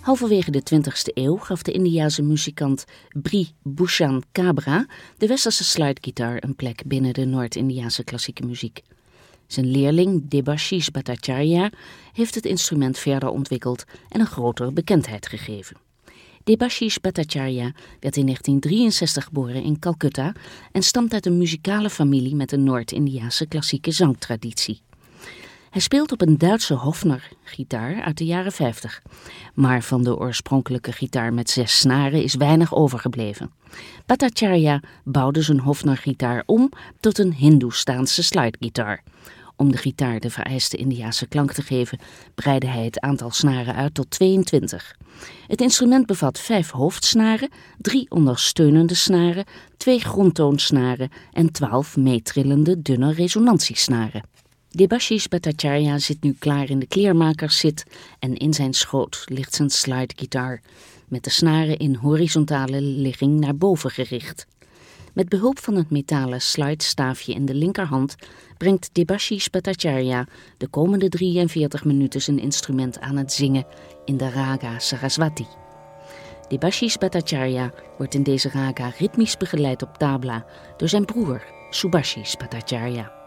Halverwege de 20e eeuw gaf de Indiase muzikant Bri Bhushan Kabra de westerse slidegitaar een plek binnen de Noord-Indiase klassieke muziek. Zijn leerling Debashish Bhattacharya heeft het instrument verder ontwikkeld en een grotere bekendheid gegeven. Debashish Bhattacharya werd in 1963 geboren in Calcutta en stamt uit een muzikale familie met een Noord-Indiase klassieke zangtraditie. Hij speelt op een Duitse Hofner-gitaar uit de jaren 50. Maar van de oorspronkelijke gitaar met 6 snaren is weinig overgebleven. Bhattacharya bouwde zijn Hofner-gitaar om tot een Hindoestaanse slidegitaar. Om de gitaar de vereiste Indiase klank te geven, breidde hij het aantal snaren uit tot 22. Het instrument bevat 5 hoofdsnaren, 3 ondersteunende snaren, 2 grondtoonsnaren en 12 meetrillende dunne resonantiesnaren. Debashish Bhattacharya zit nu klaar in de kleermakerszit en in zijn schoot ligt zijn slidegitaar, met de snaren in horizontale ligging naar boven gericht. Met behulp van het metalen slidestaafje in de linkerhand brengt Debashish Bhattacharya de komende 43 minuten zijn instrument aan het zingen in de raga Saraswati. Debashish Bhattacharya wordt in deze raga ritmisch begeleid op tabla door zijn broer Subhashish Bhattacharya.